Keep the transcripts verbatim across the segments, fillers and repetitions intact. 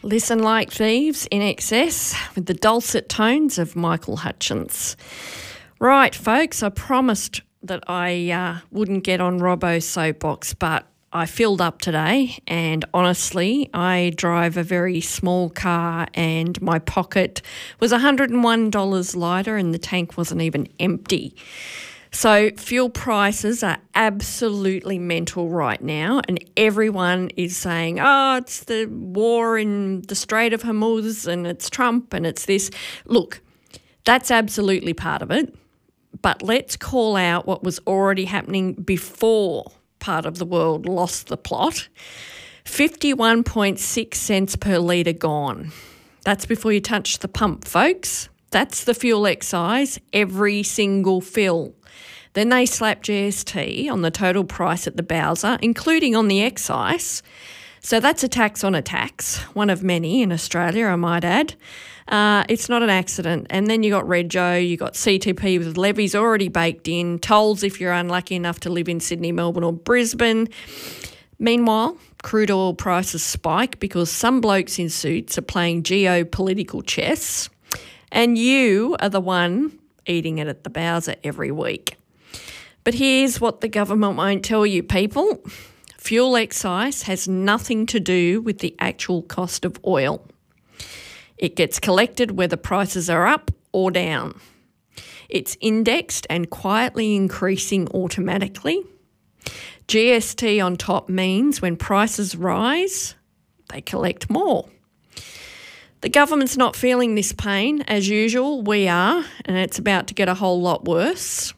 Listen Like Thieves in excess with the dulcet tones of Michael Hutchence. Right, folks, I promised that I uh, wouldn't get on Robbo's soapbox, but I filled up today, and honestly, I drive a very small car and my pocket was one hundred and one dollars lighter and the tank wasn't even empty. So fuel prices are absolutely mental right now, and everyone is saying, oh, it's the war in the Strait of Hormuz and it's Trump and it's this. Look, that's absolutely part of it, but let's call out what was already happening before part of the world lost the plot. fifty-one point six cents per litre gone. That's before you touch the pump, folks. That's the fuel excise, every single fill. Then they slap G S T on the total price at the bowser, including on the excise. So that's a tax on a tax, one of many in Australia, I might add. Uh, it's not an accident. And then you got Rego, you got C T P with levies already baked in, tolls if you're unlucky enough to live in Sydney, Melbourne or Brisbane. Meanwhile, crude oil prices spike because some blokes in suits are playing geopolitical chess, and you are the one eating it at the bowser every week. But here's what the government won't tell you, people. Fuel excise has nothing to do with the actual cost of oil. It gets collected whether prices are up or down. It's indexed and quietly increasing automatically. G S T on top means when prices rise, they collect more. The government's not feeling this pain. As usual, we are, and it's about to get a whole lot worse.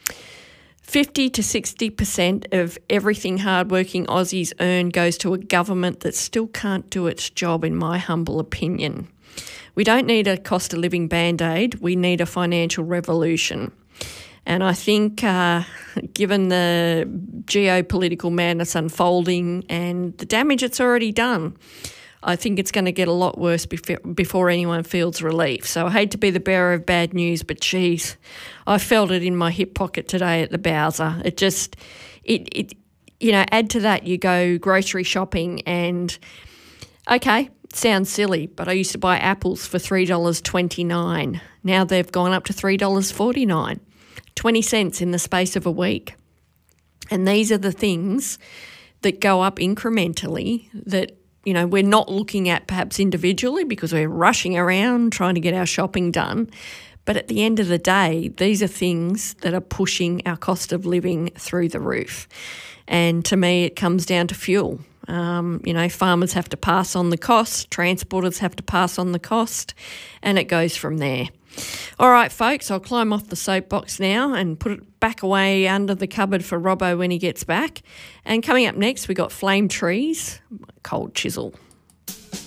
fifty to sixty percent of everything hardworking Aussies earn goes to a government that still can't do its job, in my humble opinion. We don't need a cost of living band-aid, we need a financial revolution. And I think uh, given the geopolitical madness unfolding and the damage it's already done, I think it's going to get a lot worse before anyone feels relief. So I hate to be the bearer of bad news, but geez, I felt it in my hip pocket today at the bowser. It just, it, it, you know, add to that, you go grocery shopping and, okay, sounds silly, but I used to buy apples for three dollars twenty-nine. Now they've gone up to three dollars forty-nine, twenty cents in the space of a week. And these are the things that go up incrementally that, you know, we're not looking at perhaps individually because we're rushing around trying to get our shopping done. But at the end of the day, these are things that are pushing our cost of living through the roof. And to me, it comes down to fuel. Um, you know, farmers have to pass on the cost, transporters have to pass on the cost, and it goes from there. All right, folks, I'll climb off the soapbox now and put it back away under the cupboard for Robbo when he gets back. And coming up next, we got Flame Trees, Cold Chisel.